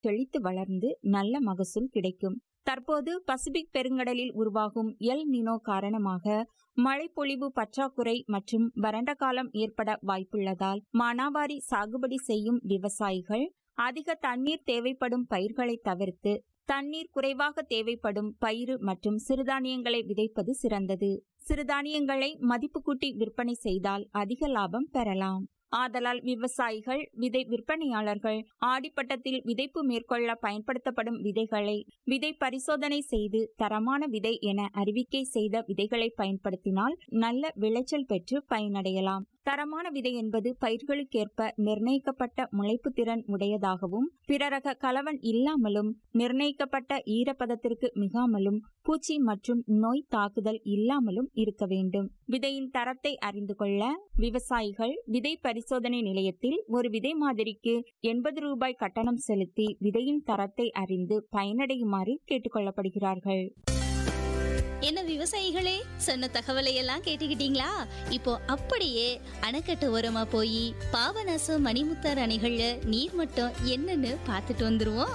செழித்து வளர்ந்து நல்ல மகசூல் கிடைக்கும். தற்போது பசிபிக் பெருங்கடலில் உருவாகும் எல் நினோ காரணமாக மழைப்பொழிவு பற்றாக்குறை மற்றும் வறண்ட காலம் ஏற்பட வாய்ப்புள்ளதால் மானாவாரி சாகுபடி செய்யும் விவசாயிகள் அதிக தண்ணீர் தேவைப்படும் பயிர்களை தவிர்த்து தண்ணீர் குறைவாக தேவைப்படும் பயிறு மற்றும் சிறுதானியங்களை விதைப்பது சிறந்தது. சிறுதானியங்களை மதிப்பு கூட்டி விற்பனை செய்தால் அதிக லாபம் பெறலாம். ஆதலால் விவசாயிகள், விதை விற்பனையாளர்கள் ஆடிப்பட்டத்தில் விதைப்பு மேற்கொள்ள பயன்படுத்தப்படும் விதைகளை விதை பரிசோதனை செய்து தரமான விதை என அறிவிக்கை செய்த விதைகளை பயன்படுத்தினால் நல்ல விளைச்சல் பெற்று பயனடையலாம். தரமான விதை என்பது பயிர்களுக்கேற்ப நிர்ணயிக்கப்பட்ட முளைப்பு திறன் உடையதாகவும் பிறரக கலவன் இல்லாமலும் நிர்ணயிக்கப்பட்ட ஈரப்பதத்திற்கு மிகாமலும் பூச்சி மற்றும் நோய் தாக்குதல் இல்லாமலும் இருக்க வேண்டும். விதையின் தரத்தை அறிந்து கொள்ள விவசாயிகள் விதை பரிசோதனை நிலையத்தில் ஒரு விதை மாதிரிக்கு 80 ரூபாய் கட்டணம் செலுத்தி விதையின் தரத்தை அறிந்து பயனடையுமாறு கேட்டுக்கொள்ளப்படுகிறார்கள். என்ன விவசாயிகளே, சொன்ன தகவலை எல்லாம் கேட்டுக்கிட்டீங்களா? இப்போ அப்படியே அணைக்கட்டு ஓரமா போய் பாபநாசம் மணிமுத்தாறு அணைகள்ல நீர்மட்டம் என்னன்னு பார்த்துட்டு வந்துருவோம்.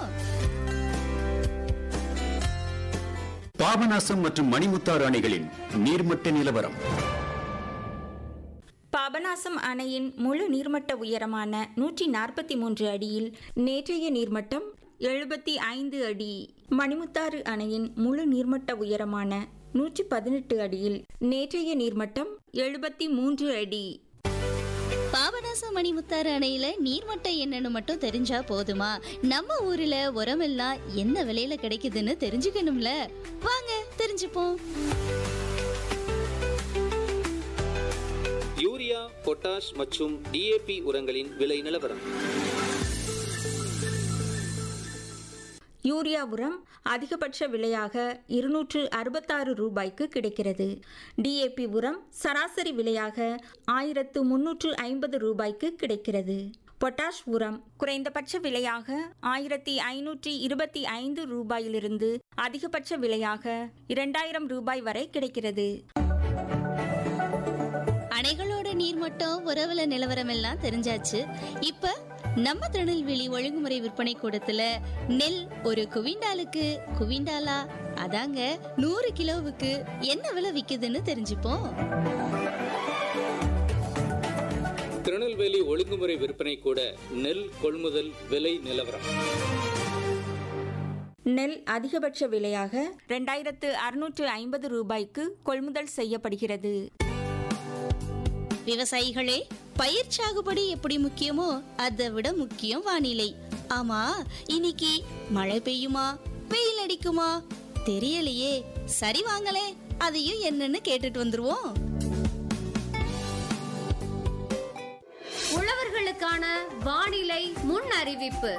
பாபநாசம் மற்றும் மணிமுத்தாறு அணைகளின் நீர்மட்ட நிலவரம். பாபநாசம் அணையின் முழு நீர்மட்ட உயரமான 143 அடியில் நேற்றைய நீர்மட்டம் 75 அடி. மணிமுத்தாறு அணையின் முழு நீர்மட்ட உயரமான 118 அடியில் நேற்றைய நீர்மட்டம் 73 அடி. பாபநாசம் மணிமுத்தாறு அணையில நீர்மட்டம் என்னன்னு மட்டும் தெரிஞ்சா போதுமா? நம்ம ஊர்ல உரமெல்லாம் என்ன விலையில கிடைக்குதுன்னு தெரிஞ்சுக்கணும்ல. வாங்க தெரிஞ்சுப்போம். யூரியா, பொட்டாஷ் மற்றும் DAP உரங்களின் விலை நிலவரம். யூரியா உரம் அதிகபட்ச விலையாக 266 ரூபாய்க்கு கிடைக்கிறது. DAP உரம் சராசரி விலையாக 1350 ரூபாய்க்கு கிடைக்கிறது. பொட்டாஷ் உரம் குறைந்தபட்ச விலையாக 1525 ரூபாயிலிருந்து அதிகபட்ச விலையாக 2000 ரூபாய் வரை கிடைக்கிறது. அணைகளோட நீர்மட்டம், உறவுல நிலவரம் எல்லாம் தெரிஞ்சாச்சு. இப்ப நம்ம திருநெல்வேலி ஒழுங்குமுறை விற்பனை கூடத்துல நெல் ஒரு குவிண்டாலா அதாங்க 100 கிலோவுக்கு என்ன விலை விக்குதுன்னு தெரிஞ்சுப்போம். திருநெல்வேலி ஒழுங்குமுறை விற்பனை கூட நெல் கொள்முதல் விலை நிலவரம். நெல் அதிகபட்ச விலையாக 2650 ரூபாய்க்கு கொள்முதல் செய்யப்படுகிறது. விவசாயிகளே, பயிர் சாகுபடி எப்படி முக்கியமோ அதை விட முக்கியம் வானிலை. ஆமா, இன்னைக்கு மழை பெய்யுமா வெயில் அடிக்குமா தெரியலையே. சரி வாங்களே, அதையும் என்னன்னு கேட்டுட்டு வந்துருவோம். உழவர்களுக்கான வானிலை முன் அறிவிப்பு.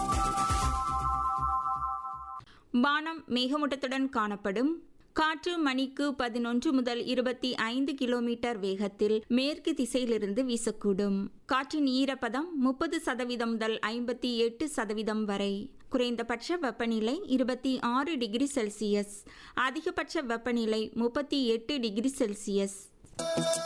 வானம் மேகமூட்டத்துடன் காணப்படும். காற்று மணிக்கு 11 முதல் 25 கிலோமீட்டர் வேகத்தில் மேற்கு திசையிலிருந்து வீசக்கூடும். காற்றின் ஈரப்பதம் 30% முதல் 58% வரை. குறைந்தபட்ச வெப்பநிலை 26 டிகிரி செல்சியஸ், அதிகபட்ச வெப்பநிலை 38 டிகிரி செல்சியஸ்.